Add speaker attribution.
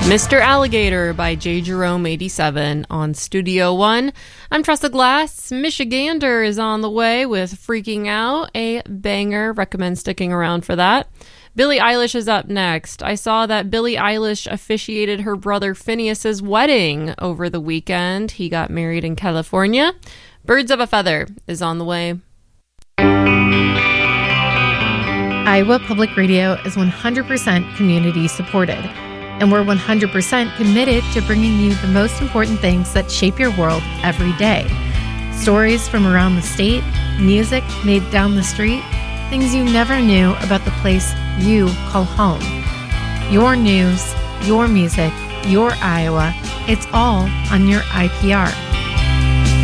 Speaker 1: Mr. Alligator by J. Jerome 87 on Studio One. I'm Tressa Glass. Michigander is on the way with Freaking Out, a banger. Recommend sticking around for that. Billie Eilish is up next. I saw that Billie Eilish officiated her brother Phineas's wedding over the weekend. He got married in California. Birds of a Feather is on the way.
Speaker 2: Iowa Public Radio is 100% community supported. And we're 100% committed to bringing you the most important things that shape your world every day. Stories from around the state, music made down the street, things you never knew about the place you call home. Your news, your music, your Iowa, it's all on your IPR.